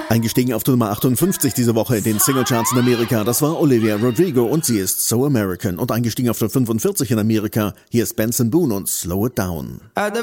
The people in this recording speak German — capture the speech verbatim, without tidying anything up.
Eingestiegen auf die Nummer achtundfünfzig diese Woche in den Singlecharts in Amerika, das war Olivia Rodrigo und sie ist So American. Und eingestiegen auf die fünfundvierzig in Amerika, hier ist Benson Boone und Slow It Down.